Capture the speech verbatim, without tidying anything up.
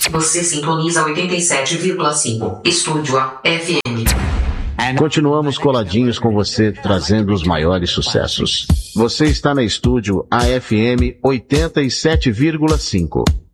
Você sintoniza oitenta e sete vírgula cinco. Estúdio A F M. Continuamos coladinhos com você, trazendo os maiores sucessos. Você está na Estúdio A F M oitenta e sete vírgula cinco.